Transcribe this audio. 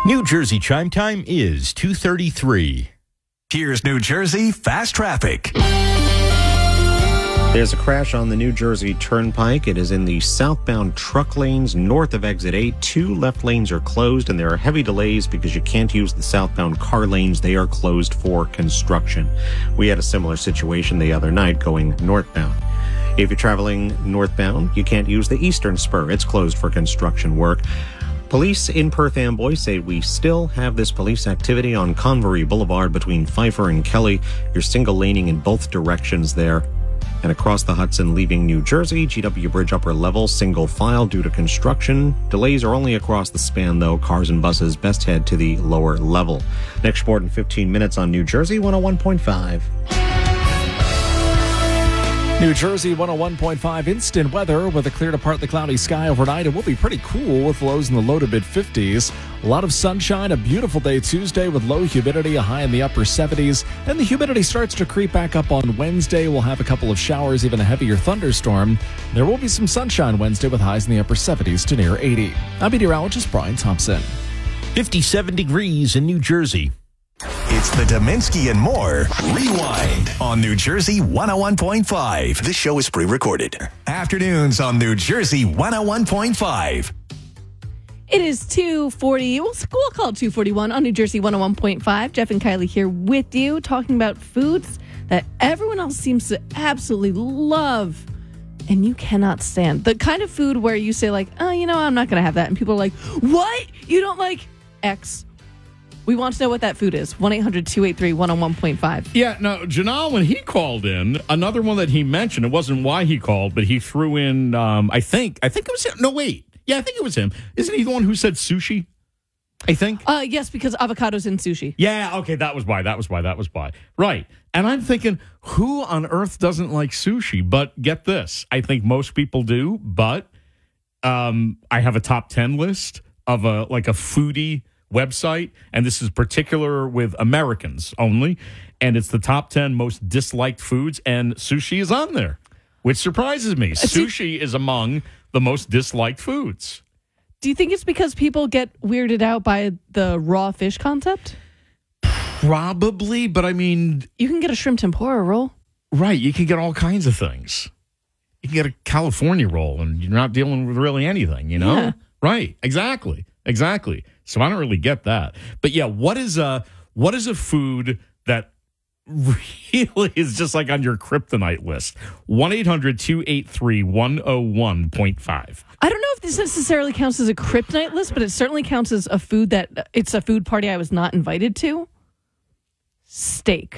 New Jersey chime time is 2:33. Here's New Jersey Fast Traffic. There's a crash on the New Jersey Turnpike. It is in the southbound truck lanes north of Exit 8. 2 left lanes are closed, and there are heavy delays because you can't use the southbound car lanes. They are closed for construction. We had a similar situation the other night going northbound. If you're traveling northbound, you can't use the eastern spur. It's closed for construction work. Police in Perth Amboy say we still have this police activity on Convery Boulevard between Pfeiffer and Kelly. You're single laning in both directions there. And across the Hudson leaving New Jersey, GW Bridge upper level, single file due to construction. Delays are only across the span, though. Cars and buses best head to the lower level. Next report in 15 minutes on New Jersey 101.5. New Jersey 101.5 instant weather with a clear to partly cloudy sky overnight. It will be pretty cool with lows in the low to mid 50s. A lot of sunshine, a beautiful day Tuesday with low humidity, a high in the upper 70s. Then the humidity starts to creep back up on Wednesday. We'll have a couple of showers, even a heavier thunderstorm. There will be some sunshine Wednesday with highs in the upper 70s to near 80. I'm meteorologist Brian Thompson. 57 degrees in New Jersey. It's the Dominski and More Rewind on New Jersey 101.5. This show is pre-recorded. Afternoons on New Jersey 101.5. It is 2:40. We'll call it 2:41 on New Jersey 101.5. Jeff and Kylie here with you, talking about foods that everyone else seems to absolutely love and you cannot stand. The kind of food where you say, like, oh, I'm not going to have that. And people are like, what? You don't like X? We want to know what that food is. 1-800-283-101.5. Yeah, no, Janal, when he called in, another one that he mentioned, it wasn't why he called, but he threw in, I think it was him. No, wait. Yeah, I think it was him. Isn't he the one who said sushi? I think. Yes, because avocado's in sushi. Yeah, okay, that was why. Right. And I'm thinking, who on earth doesn't like sushi? But get this. I think most people do, but I have a top 10 list of a foodie website, and this is particular with Americans only, and it's the top 10 most disliked foods, and sushi is on there, which surprises me. Sushi is among the most disliked foods. Do you think it's because people get weirded out by the raw fish concept? Probably, but I mean... You can get a shrimp tempura roll. Right, you can get all kinds of things. You can get a California roll, and you're not dealing with really anything, Yeah. Right, exactly. So I don't really get that. But yeah, what is a food that really is just like on your kryptonite list? 1-800-283-101.5. I don't know if this necessarily counts as a kryptonite list, but it certainly counts as a food that it's a food party I was not invited to. Steak.